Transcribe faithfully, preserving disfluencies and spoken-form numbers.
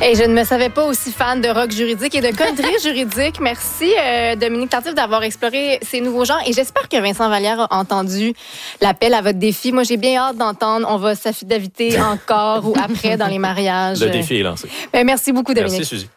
Et je ne me savais pas aussi fan de rock juridique et de conneries juridiques. Merci, euh, Dominique Tardif, d'avoir exploré ces nouveaux genres. Et j'espère que Vincent Vallière a entendu l'appel à votre défi. Moi, j'ai bien hâte d'entendre. On va s'affidaviter encore ou après dans les mariages. Le défi est lancé. Ben, merci beaucoup, Dominique. Merci, Suzy.